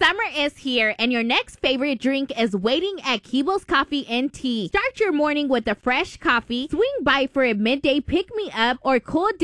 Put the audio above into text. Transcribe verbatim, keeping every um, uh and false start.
Summer is here, and your next favorite drink is waiting at Kibo's Coffee and Tea. Start your morning with a fresh coffee, swing by for a midday pick-me-up, or cool